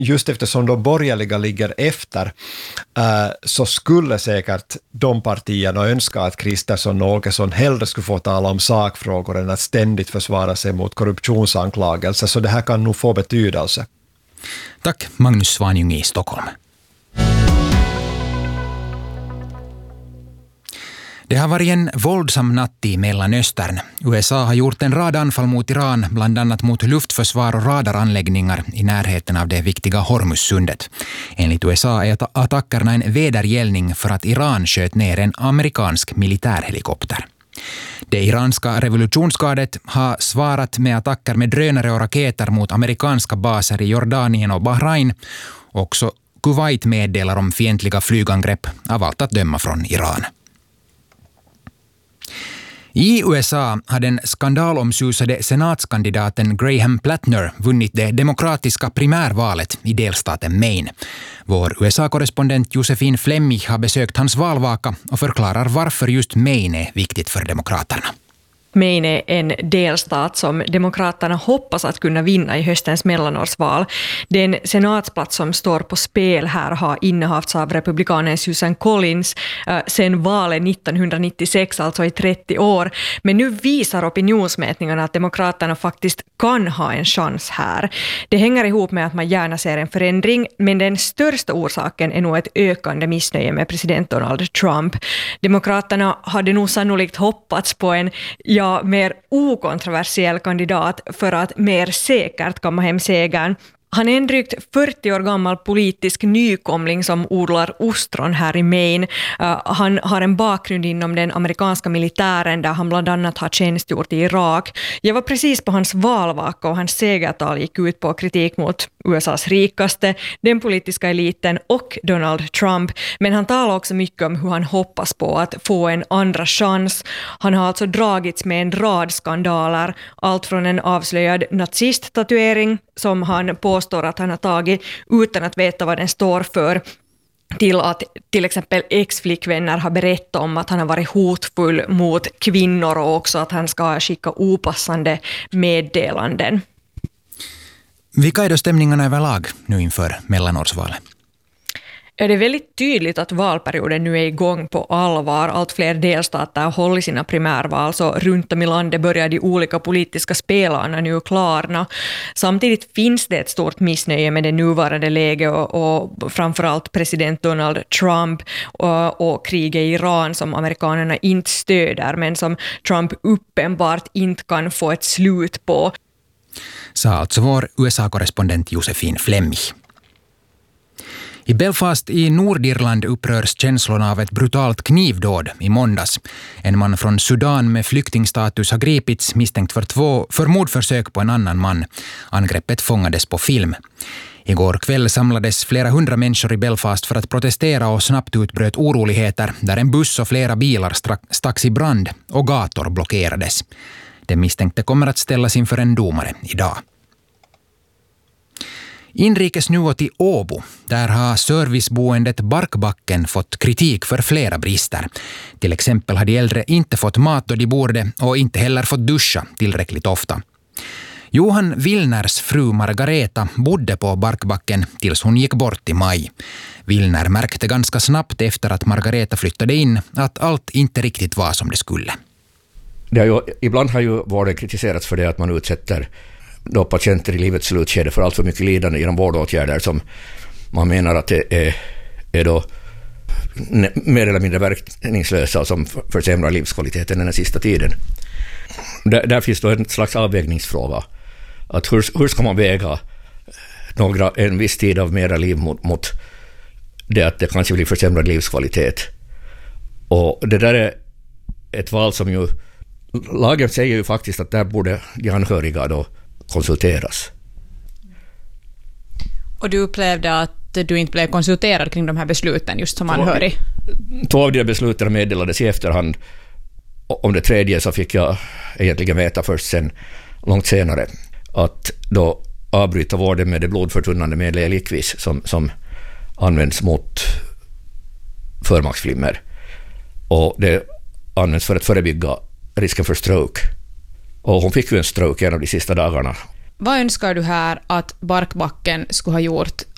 just eftersom de borgerliga ligger efter så skulle säkert de partierna önska att Kristersson och Åkesson hellre skulle få tala om sakfrågor än att ständigt försvara sig mot korruptionsanklagelser, så det här kan nog få betydelse. Tack Magnus Svanjung i Stockholm. Det har varit en våldsam natt i Mellanöstern. USA har gjort en rad anfall mot Iran, bland annat mot luftförsvar och radaranläggningar i närheten av det viktiga Hormuzsundet. Enligt USA är attackerna en vedergällning för att Iran sköt ner en amerikansk militärhelikopter. Det iranska revolutionsgardet har svarat med attacker med drönare och raketer mot amerikanska baser i Jordanien och Bahrain. Också Kuwait meddelar om fientliga flygangrepp, av allt att döma från Iran. I USA har den skandalomsusade senatskandidaten Graham Plattner vunnit det demokratiska primärvalet i delstaten Maine. Vår USA-korrespondent Josefin Flemmich har besökt hans valvaka och förklarar varför just Maine är viktigt för demokraterna. Maine är en delstat som demokraterna hoppas att kunna vinna i höstens mellanårsval. Den senatsplats som står på spel här har innehafts av republikanen Susan Collins sedan valet 1996, alltså i 30 år. Men nu visar opinionsmätningarna att demokraterna faktiskt kan ha en chans här. Det hänger ihop med att man gärna ser en förändring, men den största orsaken är nog ett ökande missnöje med president Donald Trump. Demokraterna hade nog sannolikt hoppats på en mer okontroversiell kandidat för att mer säkert komma hem segern. Han är en drygt 40 år gammal politisk nykomling som odlar ostron här i Maine. Han har en bakgrund inom den amerikanska militären där han bland annat har tjänstgjort i Irak. Jag var precis på hans valvaka och hans segertal gick ut på kritik mot USAs rikaste, den politiska eliten och Donald Trump. Men han talar också mycket om hur han hoppas på att få en andra chans. Han har alltså dragits med en rad skandaler, allt från en avslöjad nazist-tatuering som han påstår att han har tagit utan att veta vad den står för, till att till exempel ex-flickvänner har berättat om att han har varit hotfull mot kvinnor och också att han ska skicka opassande meddelanden. Vilka är då stämningarna överlag nu inför mellanårsvalet? Ja, det är väldigt tydligt att valperioden nu är igång på allvar. Allt fler delstater håller sina primärval, så runt om i landet börjar de olika politiska spelarna nu klarna. Samtidigt finns det ett stort missnöje med det nuvarande läget och framförallt president Donald Trump och kriget i Iran som amerikanerna inte stöder, men som Trump uppenbart inte kan få ett slut på. Sa alltså vår USA-korrespondent Josefin Flemmich. I Belfast i Nordirland upprörs känslorna av ett brutalt knivdåd i måndags. En man från Sudan med flyktingstatus har gripits misstänkt för mordförsök på en annan man. Angreppet fångades på film. Igår kväll samlades flera hundra människor i Belfast för att protestera och snabbt utbröt oroligheter där en buss och flera bilar stacks i brand och gator blockerades. Den misstänkte kommer att ställas inför en domare idag. Inrikes nu och till Åbo. Där har serviceboendet Barkbacken fått kritik för flera brister. Till exempel har de äldre inte fått mat då de borde och inte heller fått duscha tillräckligt ofta. Johan Willners fru Margareta bodde på Barkbacken tills hon gick bort i maj. Willner märkte ganska snabbt efter att Margareta flyttade in att allt inte riktigt var som det skulle. Ibland har ju vården kritiserats för det att man utsätter då patienter i livets slutskede för allt för mycket lidande genom vårdåtgärder som man menar att det är då mer eller mindre verkningslösa som försämrar livskvaliteten den sista tiden. Där finns då en slags avvägningsfråga. Att hur ska man väga en viss tid av mera liv mot det att det kanske blir försämrad livskvalitet. Och det där är ett val som ju lagen säger ju faktiskt att där borde de anhöriga då konsulteras. Och du upplevde att du inte blev konsulterad kring de här besluten just som anhörig? 2 av de besluten meddelades i efterhand. Om det tredje så fick jag egentligen veta först sen, långt senare, att då avbryta vården med det blodförtunnande medlet Eliquis som används mot förmaksflimmer. Och det används för att förebygga risken för stroke. Och hon fick ju en stroke en av de sista dagarna. Vad önskar du här att Barkbacken skulle ha gjort